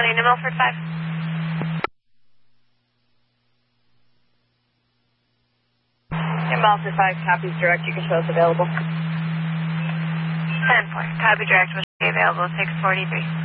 Running to Milford 5. 10 miles for 5, copies direct, you can show us available. 10-4, copy direct, will be available, 643.